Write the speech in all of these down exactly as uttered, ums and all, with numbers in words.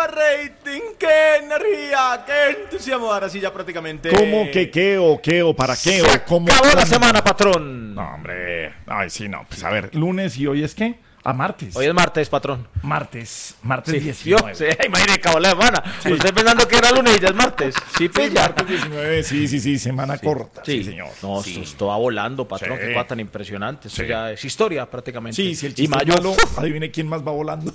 rating, qué energía, qué entusiasmo. Ahora sí ya prácticamente. ¿Cómo que qué o qué o para qué Se o cómo? acabó la cómo? semana, patrón. No, hombre. Ay, sí, no. Pues a ver, lunes y hoy es qué? A martes. Hoy es martes, patrón. Martes. Martes Sí, diecinueve. ¿vio? Sí, imagínate, acabó la semana. Usted pensando que era lunes y ya es martes. Sí, Sí, pilla. martes diecinueve. Sí, sí, sí. Semana corta. Sí, señor. No, Sí. esto, esto va volando, patrón. Sí. Qué cosa tan impresionante. Esto Sí. ya es historia prácticamente. Sí, si el y chiste mayo. es malo, adivine quién más va volando.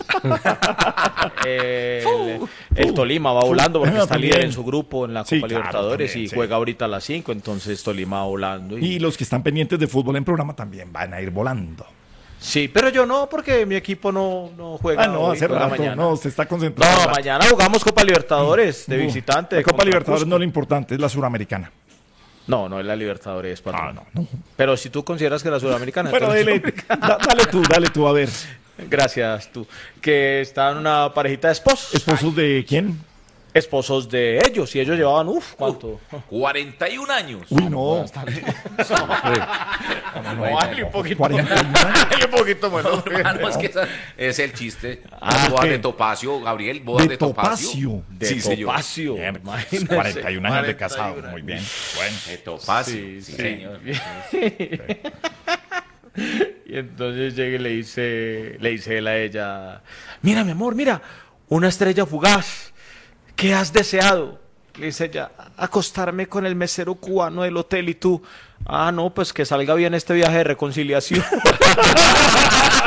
Eh, el, el Tolima va volando porque Ah, está también. líder en su grupo en la Copa Sí, claro, Libertadores también, y sí. juega ahorita a las cinco, entonces Tolima va volando. Y... Y los que están pendientes de fútbol en programa también van a ir volando. Sí, pero yo no, porque mi equipo no, no juega Ah, no, hoy, hace juega rato. mañana. No, usted está concentrado. No, mañana jugamos Copa Libertadores de Uh, visitante. La Copa contra Libertadores Cusco. no es lo importante, es la suramericana. No, no es la Libertadores, patrón. Ah, no, no. Pero si tú consideras que la Sudamericana... Bueno, entonces- dale, da- dale tú, dale tú, a ver. Gracias, tú. Que están una parejita de esposos. ¿Esposos de quién? Esposos de ellos. Y ellos llevaban, uff, ¿cuánto? cuarenta y un años. Uy, no. No, dale un poquito. cuarenta y uno. Dale un poquito, bueno. Hermano, es que esa- es el chiste. Ah, bodas ¿qué? de Topacio, Gabriel, bodas de, De Topacio. Topacio. De Sí, señor. Topacio. Bien, pues, imagínese. cuarenta y un años de cuarenta y casado. uno Muy bien. Bueno. De Topacio, Sí, sí, sí. señor. Y entonces llega y le dice, le dice él a ella, mira mi amor, mira, una estrella fugaz, ¿qué has deseado? Le dice ella, acostarme con el mesero cubano del hotel y tú, ah no, pues que salga bien este viaje de reconciliación.